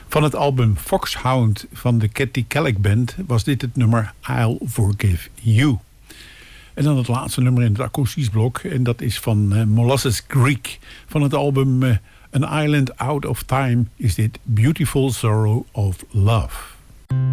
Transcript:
Van het album Foxhound van de Cathy Kelley Band was dit het nummer I'll Forgive You. En dan het laatste nummer in het akoestisch blok. En dat is van Molasses Creek. Van het album An Island Out of Time is dit Beautiful Sorrow of Love.